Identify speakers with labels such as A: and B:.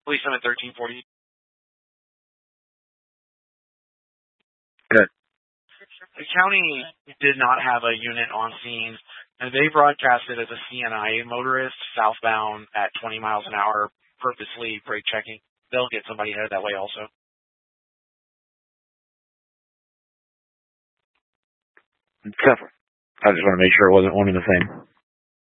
A: Police, I'm at 1340.
B: Good.
A: The county did not have a unit on scene, and they broadcasted as a CNI motorist southbound at 20 miles an hour, purposely brake checking. They'll get somebody headed that way also.
B: Tougher. I just want to make sure it wasn't one and the same.